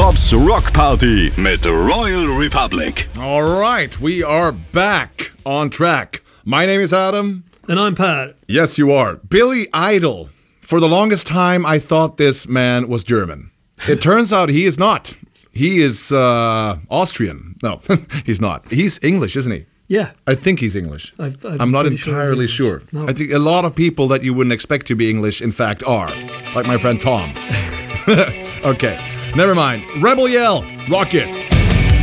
Bob-Bobs Rock Party mit Royal Republic. All right, we are back on track. My name is Adam. And I'm Pat. Yes, you are. Billy Idol. For the longest time, I thought this man was German. It turns out he is not. He is Austrian. No, he's not. He's English, isn't he? Yeah. I think he's English. I'm not pretty entirely sure. No. I think a lot of people that you wouldn't expect to be English, in fact, are. Like my friend Tom. Okay, never mind. Rebel Yell, rock it.